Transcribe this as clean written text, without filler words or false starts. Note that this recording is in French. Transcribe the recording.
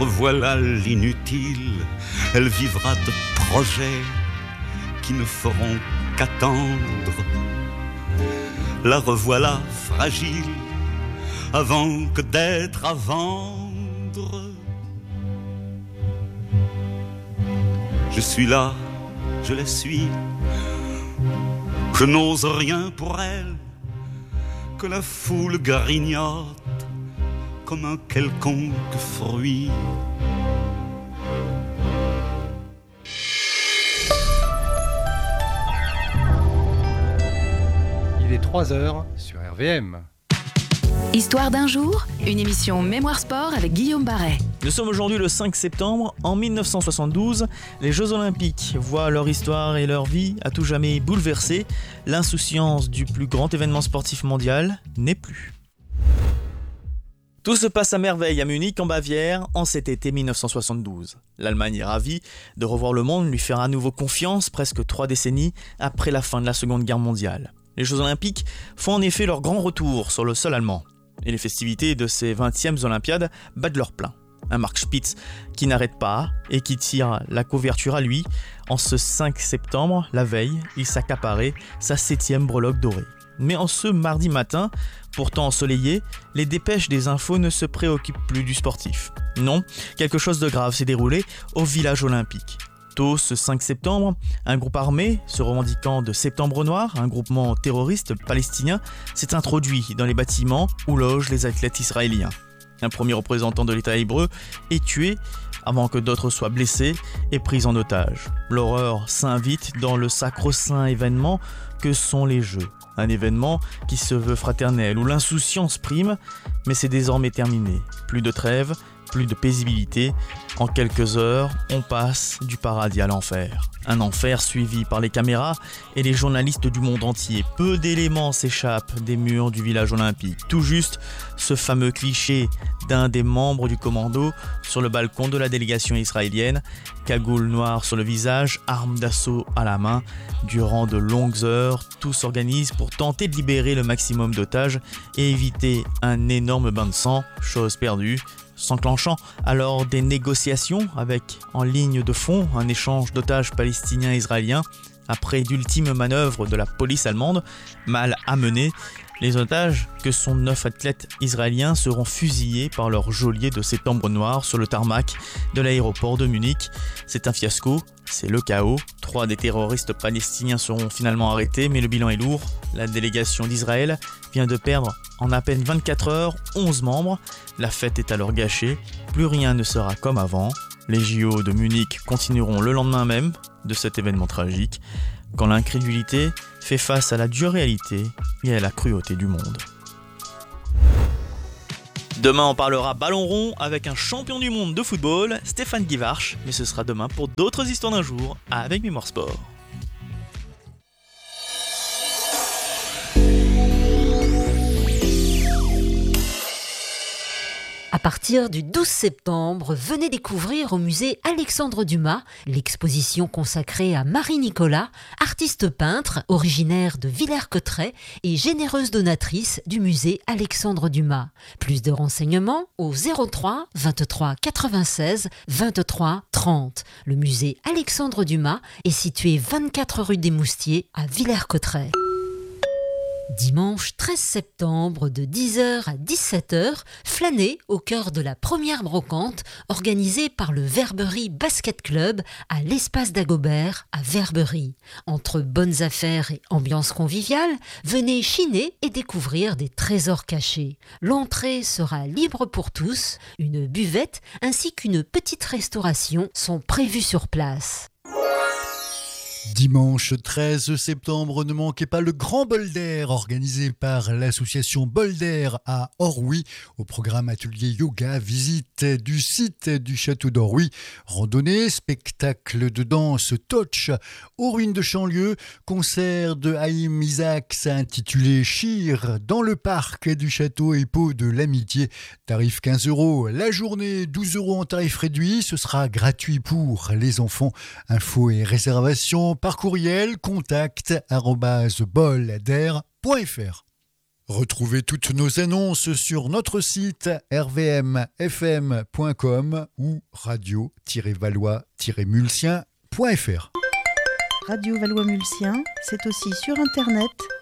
revoilà l'inutile, elle vivra de projets qui ne feront qu'attendre. La revoilà fragile avant que d'être à vendre. Je suis là, je la suis, je n'ose rien pour elle, que la foule grignote comme un quelconque fruit. Il est 3h sur RVM. Histoire d'un jour, une émission Mémoire Sport avec Guillaume Barret. Nous sommes aujourd'hui le 5 septembre. En 1972, les Jeux Olympiques voient leur histoire et leur vie à tout jamais bouleversées. L'insouciance du plus grand événement sportif mondial n'est plus. Tout se passe à merveille à Munich, en Bavière, en cet été 1972. L'Allemagne est ravie de revoir le monde, lui faire à nouveau confiance presque 3 décennies après la fin de la Seconde Guerre mondiale. Les Jeux Olympiques font en effet leur grand retour sur le sol allemand. Et les festivités de ces 20e Olympiades battent leur plein. Un Marc Spitz qui n'arrête pas et qui tire la couverture à lui. En ce 5 septembre, la veille, il s'accaparait sa 7e breloque dorée. Mais en ce mardi matin, pourtant ensoleillé, les dépêches des infos ne se préoccupent plus du sportif. Non, quelque chose de grave s'est déroulé au village olympique. Tôt ce 5 septembre, un groupe armé, se revendiquant de Septembre Noir, un groupement terroriste palestinien, s'est introduit dans les bâtiments où logent les athlètes israéliens. Un premier représentant de l'État hébreu est tué avant que d'autres soient blessés et pris en otage. L'horreur s'invite dans le sacro-saint événement que sont les Jeux. Un événement qui se veut fraternel, où l'insouciance prime, mais c'est désormais terminé. Plus de trêve, plus de paisibilité. En quelques heures, on passe du paradis à l'enfer. Un enfer suivi par les caméras et les journalistes du monde entier. Peu d'éléments s'échappent des murs du village olympique. Tout juste ce fameux cliché d'un des membres du commando sur le balcon de la délégation israélienne, cagoule noire sur le visage, arme d'assaut à la main. Durant de longues heures, tout s'organise pour tenter de libérer le maximum d'otages et éviter un énorme bain de sang, chose perdue. S'enclenchant alors des négociations avec, en ligne de fond, un échange d'otages palestiniens et israéliens. Après d'ultimes manœuvres de la police allemande, mal amenées, les otages, que sont 9 athlètes israéliens, seront fusillés par leur geôlier de Septembre Noir sur le tarmac de l'aéroport de Munich. C'est un fiasco, c'est le chaos. 3 des terroristes palestiniens seront finalement arrêtés, mais le bilan est lourd. La délégation d'Israël vient de perdre en à peine 24 heures 11 membres. La fête est alors gâchée, plus rien ne sera comme avant. Les JO de Munich continueront le lendemain même de cet événement tragique, quand l'incrédulité fait face à la dure réalité et à la cruauté du monde. Demain, on parlera ballon rond avec un champion du monde de football, Stéphane Guivarch, mais ce sera demain pour d'autres histoires d'un jour avec Mémoire Sport. À partir du 12 septembre, venez découvrir au musée Alexandre Dumas l'exposition consacrée à Marie Nicolas, artiste peintre originaire de Villers-Cotterêts et généreuse donatrice du musée Alexandre Dumas. Plus de renseignements au 03 23 96 23 30. Le musée Alexandre Dumas est situé 24 rue des Moustiers à Villers-Cotterêts. Dimanche 13 septembre de 10h à 17h, flânez au cœur de la première brocante organisée par le Verberie Basket Club à l'Espace d'Agobert à Verberie. Entre bonnes affaires et ambiance conviviale, venez chiner et découvrir des trésors cachés. L'entrée sera libre pour tous, une buvette ainsi qu'une petite restauration sont prévues sur place. Dimanche 13 septembre, ne manquez pas le Grand Bol d'Air organisé par l'association Bol d'Air à Orwy. Au programme atelier yoga, visite du site du château d'Orwy, randonnée, spectacle de danse touch aux ruines de Chanlieu, concert de Haïm Isaacs intitulé Chir dans le parc du château et pot de l'amitié. Tarif 15 €. La journée 12 € en tarif réduit. Ce sera gratuit pour les enfants. Infos et réservations par courriel contact@boldair.fr. Retrouvez toutes nos annonces sur notre site rvmfm.com ou radio-valois-mulsien.fr. Radio Valois-Mulsien, c'est aussi sur internet